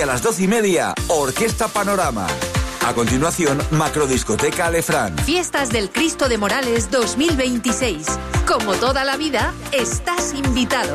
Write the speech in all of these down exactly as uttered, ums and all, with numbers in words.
A las doce y media, Orquesta Panorama. A continuación, Macrodiscoteca Alefrán. Fiestas del Cristo de Morales dos mil veintiséis. Como toda la vida, estás invitado.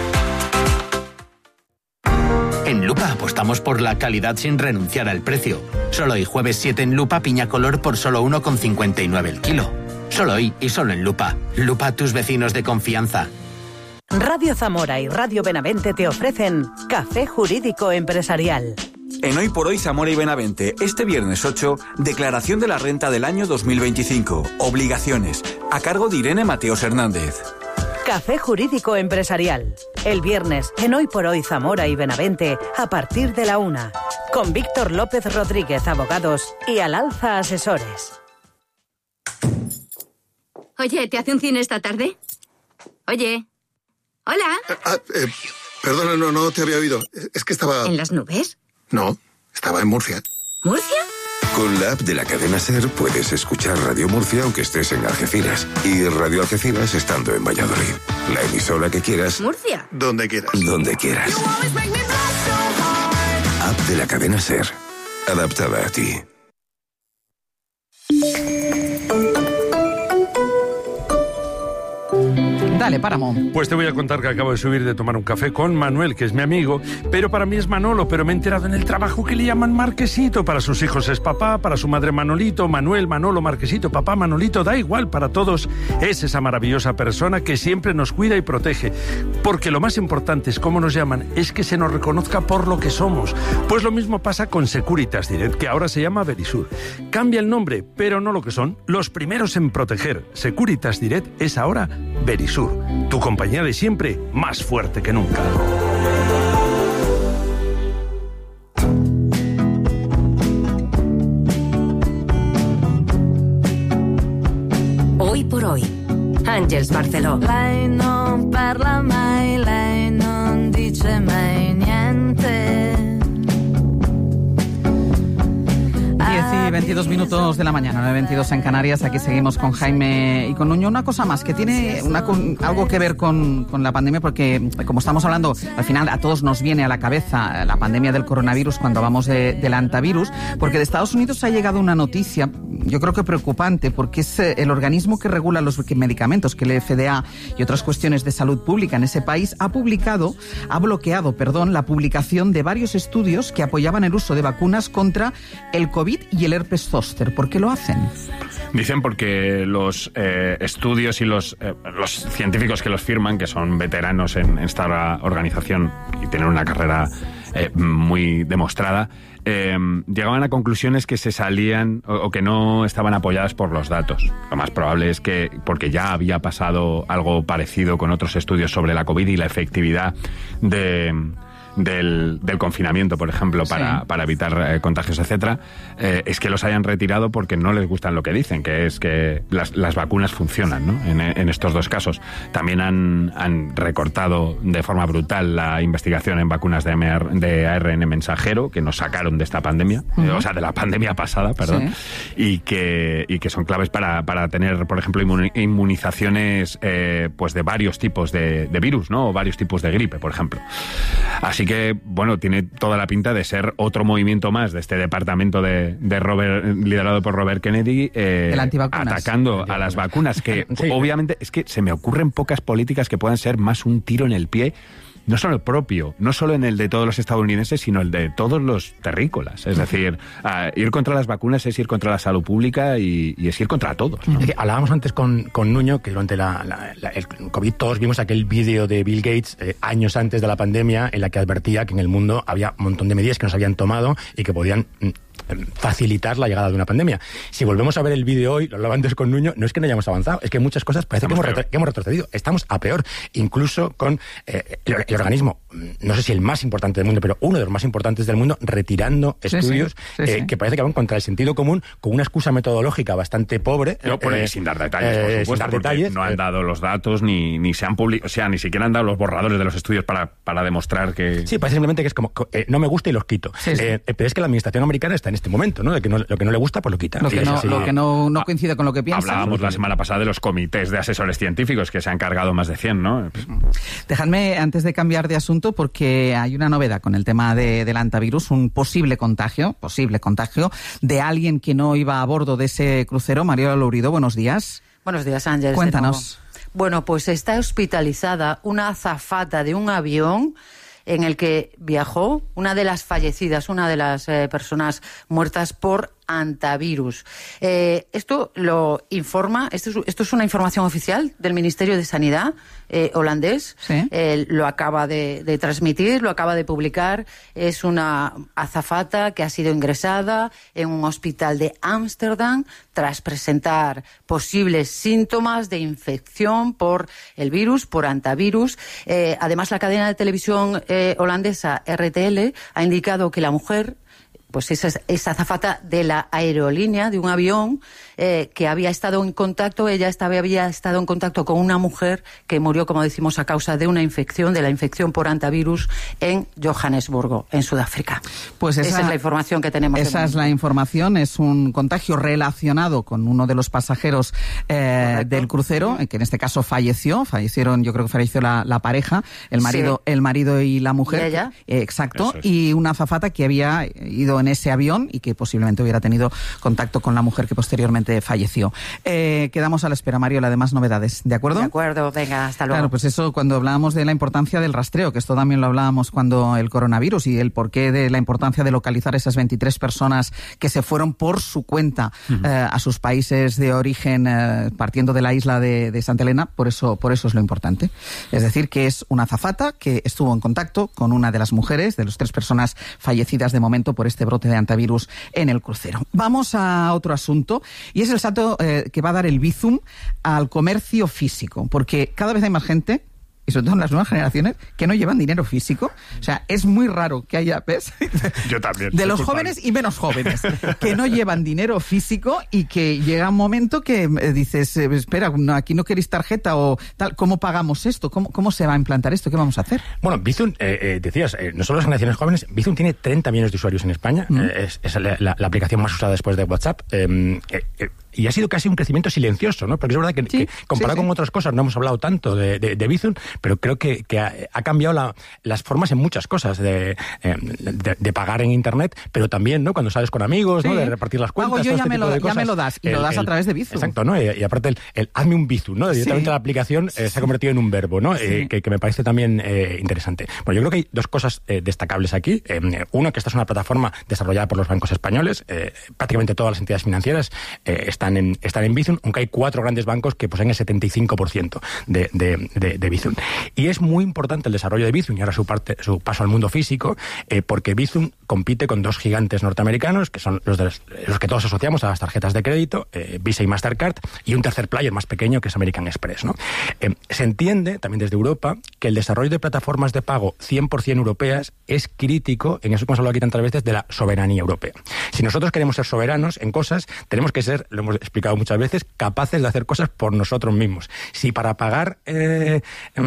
En Lupa apostamos por la calidad sin renunciar al precio. Solo hoy jueves siete en Lupa, piña color por solo uno con cincuenta y nueve el kilo. Solo hoy y solo en Lupa. Lupa, tus vecinos de confianza. Radio Zamora y Radio Benavente te ofrecen Café Jurídico Empresarial. En Hoy por Hoy Zamora y Benavente, este viernes ocho, declaración de la renta del año dos mil veinticinco. Obligaciones, a cargo de Irene Mateos Hernández. Café Jurídico Empresarial. El viernes, en Hoy por Hoy Zamora y Benavente, a partir de la una. Con Víctor López Rodríguez, abogados, y Al Alza Asesores. Oye, ¿te hace un cine esta tarde? Oye. Hola. Eh, ah, eh, perdona, no, no te había oído. Es que estaba... ¿En las nubes? No, estaba en Murcia. ¿Murcia? Con la app de la cadena SER puedes escuchar Radio Murcia aunque estés en Algeciras y Radio Algeciras estando en Valladolid. La emisora que quieras. ¿Murcia? Donde quieras. Donde quieras. App de la cadena SER. Adaptada a ti. Dale, Paramount. Pues te voy a contar que acabo de subir de tomar un café con Manuel, que es mi amigo, pero para mí es Manolo, pero me he enterado en el trabajo que le llaman Marquesito. Para sus hijos es papá, para su madre Manolito, Manuel, Manolo, Marquesito, papá, Manolito, da igual, para todos es esa maravillosa persona que siempre nos cuida y protege. Porque lo más importante es cómo nos llaman, es que se nos reconozca por lo que somos. Pues lo mismo pasa con Securitas Direct, que ahora se llama Verisur. Cambia el nombre, pero no lo que son. Los primeros en proteger. Securitas Direct es ahora Verisur. Tu compañía de siempre, más fuerte que nunca. Hoy por hoy, Àngels Barceló. Lei non parla mai, lei non dice mai niente. diez y veintidós minutos de la mañana, nueve y veintidós en Canarias. Aquí seguimos con Jaime y con Nuño. Una cosa más, que tiene una, con, algo que ver con, con la pandemia, porque como estamos hablando, al final a todos nos viene a la cabeza la pandemia del coronavirus cuando hablamos de, del antivirus, porque de Estados Unidos ha llegado una noticia, yo creo que preocupante, porque es el organismo que regula los medicamentos, que el F D A y otras cuestiones de salud pública en ese país, ha publicado, ha bloqueado, perdón, la publicación de varios estudios que apoyaban el uso de vacunas contra el COVID y el herpes zóster. ¿Por qué lo hacen? Dicen porque los eh, estudios y los, eh, los científicos que los firman, que son veteranos en esta organización y tienen una carrera eh, muy demostrada, eh, llegaban a conclusiones que se salían o, o que no estaban apoyadas por los datos. Lo más probable es que porque ya había pasado algo parecido con otros estudios sobre la COVID y la efectividad de... Del, del confinamiento, por ejemplo, para, sí. para evitar eh, contagios, etcétera, eh, es que los hayan retirado porque no les gustan lo que dicen, que es que las, las vacunas funcionan, ¿no? En, en estos dos casos. También han, han recortado de forma brutal la investigación en vacunas de, M R, de A R N mensajero, que nos sacaron de esta pandemia, uh-huh. eh, o sea, de la pandemia pasada, perdón, sí. y, que, y que son claves para, para tener, por ejemplo, inmunizaciones eh, pues de varios tipos de, de virus, ¿no? O varios tipos de gripe, por ejemplo. Así que, bueno, tiene toda la pinta de ser otro movimiento más de este departamento de, de Robert, liderado por Robert Kennedy, eh, atacando a las vacunas, que sí. obviamente es que se me ocurren pocas políticas que puedan ser más un tiro en el pie, no solo el propio, no solo en el de todos los estadounidenses, sino el de todos los terrícolas. Es decir, uh, ir contra las vacunas es ir contra la salud pública y, y es ir contra todos, ¿no? Es que hablábamos antes con, con Nuño que durante la, la, la, el COVID todos vimos aquel vídeo de Bill Gates eh, años antes de la pandemia en la que advertía que en el mundo había un montón de medidas que no se habían tomado y que podían mm, facilitar la llegada de una pandemia. Si volvemos a ver el vídeo hoy, lo hablaba antes con Nuño, no es que no hayamos avanzado, es que muchas cosas parece que hemos, retro, que hemos retrocedido. Estamos a peor, incluso con eh, el, el organismo, no sé si el más importante del mundo, pero uno de los más importantes del mundo, retirando sí, estudios sí, sí, eh, sí. que parece que van contra el sentido común, con una excusa metodológica bastante pobre. No, por eh, sin dar detalles, por supuesto, sin dar detalles, no han eh, dado los datos, ni, ni se han publicado, o sea, ni siquiera han dado los borradores de los estudios para, para demostrar que... Sí, parece simplemente que es como, eh, no me gusta y los quito. Sí, sí. Eh, pero es que la administración americana está en este momento, ¿no? De que no, lo que no le gusta, pues lo quita. Lo que, no, lo que no, no coincide con lo que piensa. Hablábamos la semana pasada de los comités de asesores científicos, que se han cargado más de cien, ¿no? Dejadme, antes de cambiar de asunto, asunto porque hay una novedad con el tema de, del antivirus, un posible contagio, posible contagio de alguien que no iba a bordo de ese crucero. Mariola Lourido, buenos días. Buenos días, Ángel. Cuéntanos. Bueno, pues está hospitalizada una azafata de un avión en el que viajó, una de las fallecidas, una de las eh, personas muertas por antivirus. Eh, esto lo informa, esto es, esto es una información oficial del Ministerio de Sanidad eh, holandés. ¿Sí? Eh, lo acaba de, de transmitir, lo acaba de publicar. Es una azafata que ha sido ingresada en un hospital de Ámsterdam tras presentar posibles síntomas de infección por el virus, por antivirus. Eh, además, la cadena de televisión eh, holandesa R T L ha indicado que la mujer, pues esa, esa azafata de la aerolínea, de un avión, eh, que había estado en contacto, ella estaba, había estado en contacto con una mujer que murió, como decimos, a causa de una infección, de la infección por antivirus en Johannesburgo, en Sudáfrica. Pues esa, esa es la información que tenemos. Esa es la información, es un contagio relacionado con uno de los pasajeros eh, del crucero, que en este caso falleció, fallecieron, yo creo que falleció la, la pareja, el marido, sí. el marido y la mujer. ¿Y ella? Eh, exacto, es. y una azafata que había ido en ese avión y que posiblemente hubiera tenido contacto con la mujer que posteriormente falleció. Eh, quedamos a la espera, Mariola, de más novedades, ¿de acuerdo? De acuerdo, venga, hasta luego. Claro, pues eso, cuando hablábamos de la importancia del rastreo, que esto también lo hablábamos cuando el coronavirus y el porqué de la importancia de localizar esas veintitrés personas que se fueron por su cuenta uh-huh. eh, a sus países de origen, eh, partiendo de la isla de, de Santa Elena, por eso, por eso es lo importante. Es decir, que es una azafata que estuvo en contacto con una de las mujeres, de las tres personas fallecidas de momento por este brote de antivirus en el crucero. Vamos a otro asunto, y es el salto eh, que va a dar el Bizum al comercio físico, porque cada vez hay más gente, y sobre todo en las nuevas generaciones, que no llevan dinero físico. O sea, es muy raro que haya, ¿ves? Yo también. De los culpable. jóvenes y menos jóvenes, que no llevan dinero físico y que llega un momento que eh, dices, eh, espera, no, aquí no queréis tarjeta o tal, ¿cómo pagamos esto? ¿Cómo, cómo se va a implantar esto? ¿Qué vamos a hacer? Bueno, Bizum, eh, eh, decías, eh, no solo las generaciones jóvenes, Bizum tiene treinta millones de usuarios en España, mm. eh, es, es la, la, la aplicación más usada después de WhatsApp, eh, eh, eh, y ha sido casi un crecimiento silencioso, ¿no? Porque es verdad que, sí, que comparado sí, sí. con otras cosas no hemos hablado tanto de, de, de Bizum, pero creo que, que ha, ha cambiado la, las formas en muchas cosas de, de, de pagar en Internet, pero también, ¿no? Cuando sales con amigos, sí. ¿no? De repartir las cuentas. Hago yo, todo ya, este me tipo lo, de ya cosas. me lo das, y el, lo das el, a través de Bizum. Exacto, ¿no? Y, y aparte el, el hazme un Bizum, ¿no? Directamente sí. la aplicación eh, se ha convertido en un verbo, ¿no? Sí. Eh, que, que me parece también eh, interesante. Bueno, yo creo que hay dos cosas eh, destacables aquí. Eh, uno, que esta es una plataforma desarrollada por los bancos españoles. Eh, prácticamente todas las entidades financieras eh, están en están en Bizum, aunque hay cuatro grandes bancos que poseen el setenta y cinco por ciento de, de, de, de Bizum. Y es muy importante el desarrollo de Bizum y ahora su, parte, su paso al mundo físico, eh, porque Bizum compite con dos gigantes norteamericanos, que son los, de los, los que todos asociamos a las tarjetas de crédito, eh, Visa y Mastercard, y un tercer player más pequeño que es American Express, ¿no? Eh, se entiende, también desde Europa, que el desarrollo de plataformas de pago cien por ciento europeas es crítico, en eso que hemos hablado aquí tantas veces, de la soberanía europea. Si nosotros queremos ser soberanos en cosas, tenemos que ser, lo hemos explicado muchas veces, capaces de hacer cosas por nosotros mismos. Si para pagar eh,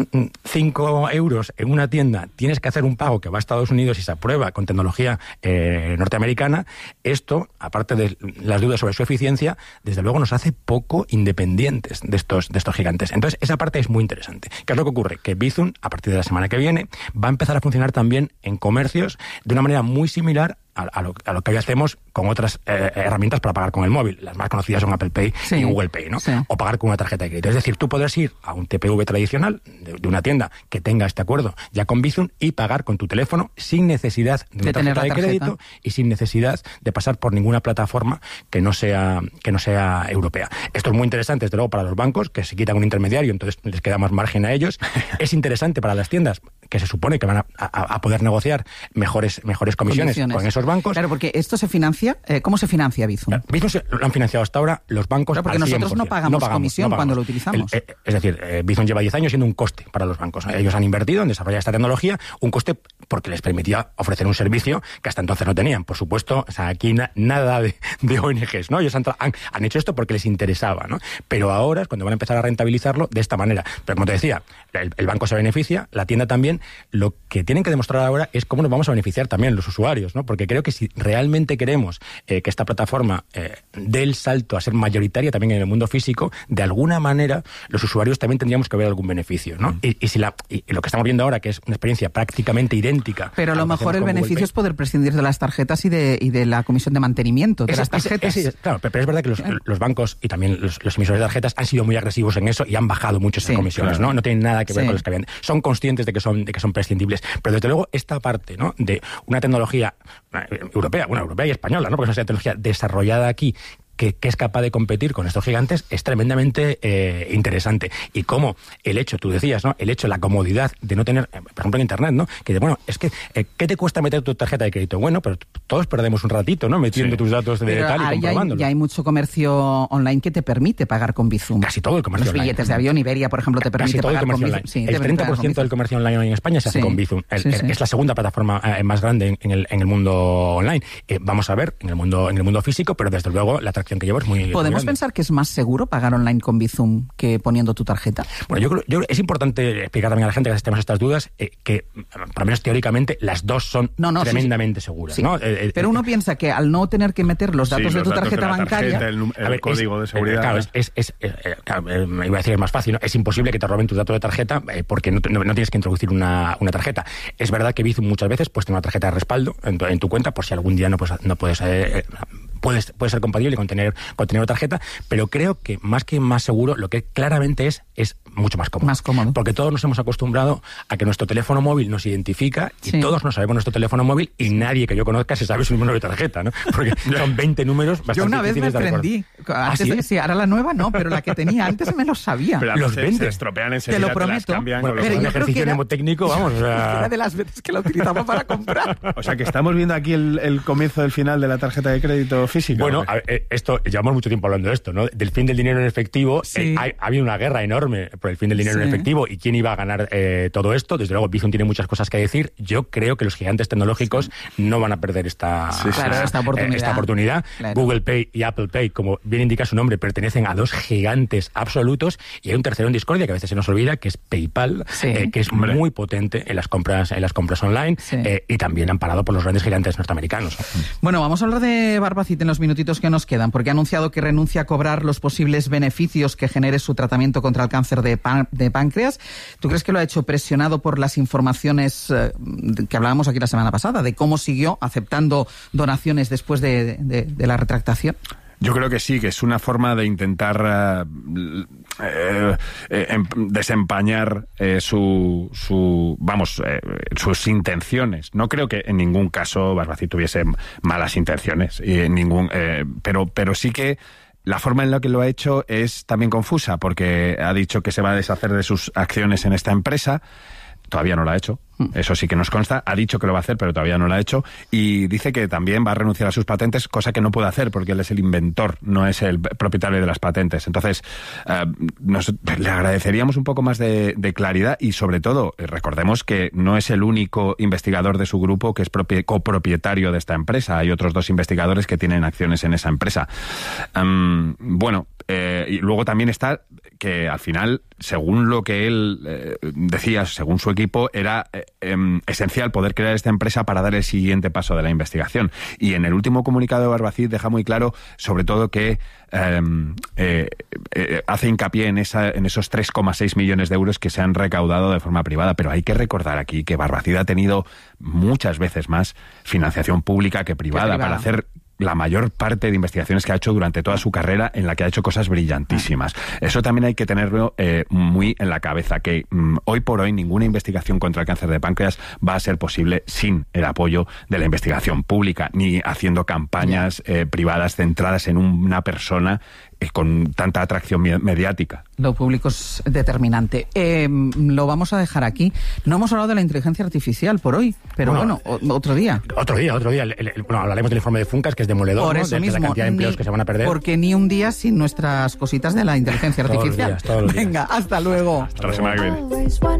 cinco euros en una tienda tienes que hacer un pago que va a Estados Unidos y se aprueba con tecnología eh, norteamericana, esto, aparte de las dudas sobre su eficiencia, desde luego nos hace poco independientes de estos, de estos gigantes. Entonces, esa parte es muy interesante. ¿Qué es lo que ocurre? Que Bizum, a partir de la semana que viene, va a empezar a funcionar también en comercios de una manera muy similar a, a, lo, a lo que hoy hacemos con otras eh, herramientas para pagar con el móvil. Las más conocidas son Apple Pay sí, y Google Pay, ¿no? Sí. O pagar con una tarjeta de crédito. Es decir, tú podrás ir a un T P V tradicional de, de una tienda que tenga este acuerdo ya con Bizum y pagar con tu teléfono sin necesidad de, de una tarjeta de crédito y sin necesidad de pasar por ninguna plataforma que no sea que no sea europea. Esto es muy interesante, desde luego, para los bancos, que se quitan un intermediario, entonces les queda más margen a ellos. Es interesante para las tiendas, que se supone que van a, a, a poder negociar mejores, mejores comisiones, comisiones con esos bancos. Claro, porque esto se financia, eh, ¿cómo se financia Bizum? Claro, Bizum se, lo han financiado hasta ahora los bancos. Claro, porque al nosotros cien por ciento. no pagamos, no pagamos comisión no pagamos. cuando lo utilizamos. El, eh, es decir, eh, Bizum lleva diez años siendo un coste para los bancos. Ellos han invertido en desarrollar esta tecnología, un coste porque les permitía ofrecer un servicio que hasta entonces no tenían. Por supuesto, o sea, aquí na, nada de, de O N Ges, ¿no? Ellos han, han, han hecho esto porque les interesaba, ¿no? Pero ahora es cuando van a empezar a rentabilizarlo de esta manera. Pero como te decía, el, el banco se beneficia, la tienda también. Lo que tienen que demostrar ahora es cómo nos vamos a beneficiar también los usuarios, ¿no? Porque creo que si realmente queremos conseguimos eh, que esta plataforma eh, dé el salto a ser mayoritaria también en el mundo físico, de alguna manera los usuarios también tendríamos que ver algún beneficio, ¿no? Mm. Y, y, si la, y lo que estamos viendo ahora, que es una experiencia prácticamente idéntica... Pero a lo mejor el beneficio es poder prescindir de las tarjetas y de, y de la comisión de mantenimiento de es, las tarjetas. Es, es, claro, pero es verdad que los, los bancos y también los, los emisores de tarjetas han sido muy agresivos en eso y han bajado mucho esas sí, comisiones, claro. ¿no? No tienen nada que ver sí. con los que habían. Son conscientes de que son, de que son prescindibles, pero desde luego esta parte, ¿no? De una tecnología europea, bueno, europea y española, ¿no? Porque es una tecnología desarrollada aquí, Que, que es capaz de competir con estos gigantes, es tremendamente eh, interesante. Y cómo el hecho, tú decías, ¿no? El hecho, la comodidad de no tener, por ejemplo en Internet, ¿no? Que de, bueno, es que, eh, ¿qué te cuesta meter tu tarjeta de crédito? Bueno, pero todos perdemos un ratito, ¿no? Metiendo sí. tus datos de pero tal y comprobándolo. Ya hay, hay mucho comercio online que te permite pagar con Bizum. Casi todo el comercio Los online. Los billetes de avión, Iberia, por ejemplo, te permite pagar con Bizum. Sí, el treinta por ciento del comercio online hoy en España se hace sí. con Bizum. El, sí, sí. Es la segunda plataforma eh, más grande en, en, el, en el mundo online. Eh, vamos a ver en el mundo en el mundo físico, pero desde luego la atracción que lleva es muy... ¿Podemos pensar que es más seguro pagar online con Bizum que poniendo tu tarjeta? Bueno, yo creo, yo es importante explicar también a la gente que tenemos estas dudas eh, que, por lo menos teóricamente, las dos son no, no, tremendamente sí, seguras. Sí. ¿no? Eh, Pero eh, uno piensa que al no tener que meter los datos sí, de tu datos tarjeta de la bancaria... Tarjeta, el, el a ver, código es, de seguridad. Eh, claro, es, es, es eh, claro, eh, iba a decir es más fácil, ¿no? Es imposible que te roben tus datos de tarjeta eh, porque no, no, no tienes que introducir una, una tarjeta. Es verdad que Bizum muchas veces pues tiene una tarjeta de respaldo en tu, en tu cuenta por si algún día no puedes... No puedes eh, Puedes, puede ser compatible con tener, con tener una tarjeta, pero creo que más que más seguro, lo que claramente es, es mucho más cómodo. Más cómodo. Porque todos nos hemos acostumbrado a que nuestro teléfono móvil nos identifica y sí. todos nos sabemos nuestro teléfono móvil y nadie que yo conozca se sabe su número de tarjeta, ¿no? Porque son veinte números bastante Yo una vez me aprendí. Antes, ¿Ah, sí? De, sí, ahora la nueva no, pero la que tenía antes me lo sabía. Pero los veinte se estropean enseguida. Te lo prometo. Bueno, pero es un ejercicio mnemotécnico, vamos. O sea... Era de las veces que la utilizamos para comprar. O sea que estamos viendo aquí el, el comienzo del final de la tarjeta de crédito física. Bueno, a ver, esto, llevamos mucho tiempo hablando de esto, ¿no? Del fin del dinero en efectivo. Sí. Eh, hay, ha habido una guerra enorme por el fin del dinero sí. en efectivo y quién iba a ganar eh, todo esto. Desde luego, Bizum tiene muchas cosas que decir. Yo creo que los gigantes tecnológicos sí. no van a perder esta, sí, claro, esta, esta oportunidad. Eh, esta oportunidad. Claro. Google Pay y Apple Pay, como bien indica su nombre, pertenecen a dos gigantes absolutos y hay un tercero en discordia que a veces se nos olvida, que es PayPal, sí. eh, que es Hombre. muy potente en las compras, en las compras online sí. eh, y también amparado por los grandes gigantes norteamericanos. Bueno, vamos a hablar de Barbacid en los minutitos que nos quedan, porque ha anunciado que renuncia a cobrar los posibles beneficios que genere su tratamiento contra el cáncer de, pan, de páncreas. ¿Tú crees que lo ha hecho presionado por las informaciones eh, que hablábamos aquí la semana pasada, de cómo siguió aceptando donaciones después de, de, de la retractación? Yo creo que sí, que es una forma de intentar uh, eh, eh, desempañar eh, su, su, vamos, eh, sus intenciones. No creo que en ningún caso Barbacid tuviese malas intenciones, y en ningún, eh, pero, pero sí que la forma en la que lo ha hecho es también confusa, porque ha dicho que se va a deshacer de sus acciones en esta empresa. Todavía no lo ha hecho. Eso sí que nos consta. Ha dicho que lo va a hacer, pero todavía no lo ha hecho. Y dice que también va a renunciar a sus patentes, cosa que no puede hacer porque él es el inventor, no es el propietario de las patentes. Entonces, eh, nos, le agradeceríamos un poco más de, de claridad y, sobre todo, recordemos que no es el único investigador de su grupo que es propie, copropietario de esta empresa. Hay otros dos investigadores que tienen acciones en esa empresa. Um, bueno, eh, y luego también está que, al final, según lo que él eh, decía, según su equipo, era eh, eh, esencial poder crear esta empresa para dar el siguiente paso de la investigación. Y en el último comunicado de Barbacid deja muy claro, sobre todo, que eh, eh, eh, hace hincapié en, esa, en esos tres coma seis millones de euros que se han recaudado de forma privada. Pero hay que recordar aquí que Barbacid ha tenido muchas veces más financiación pública que privada, privada. para hacer la mayor parte de investigaciones que ha hecho durante toda su carrera, en la que ha hecho cosas brillantísimas. Eso también hay que tenerlo eh, muy en la cabeza, que mm, hoy por hoy ninguna investigación contra el cáncer de páncreas va a ser posible sin el apoyo de la investigación pública, ni haciendo campañas eh, privadas centradas en una persona eh, con tanta atracción mediática. Lo público es determinante. Eh, lo vamos a dejar aquí. No hemos hablado de la inteligencia artificial por hoy, pero bueno, bueno otro día. Otro día, otro día. El, el, el, bueno, hablaremos del informe de Funcas, que es demoledor, por ¿no? eso de, mismo, de la cantidad de empleos ni, que se van a perder. Porque ni un día sin nuestras cositas de la inteligencia todos artificial. Los días, todos los días. Venga, hasta luego. Hasta la semana que viene.